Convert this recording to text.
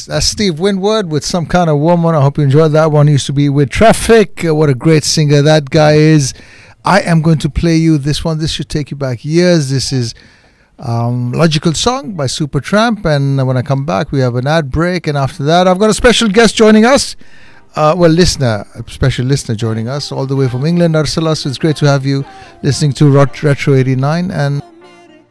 Yes, that's Steve Winwood with Some Kind of Woman. I hope you enjoyed that one. He used to be with Traffic. What a great singer that guy is. I am going to play you this one. This should take you back years. This is Logical Song by Supertramp. And when I come back, we have an ad break. And after that, I've got a special guest joining us. A special listener joining us all the way from England, Ursula. So it's great to have you listening to Retro 89. And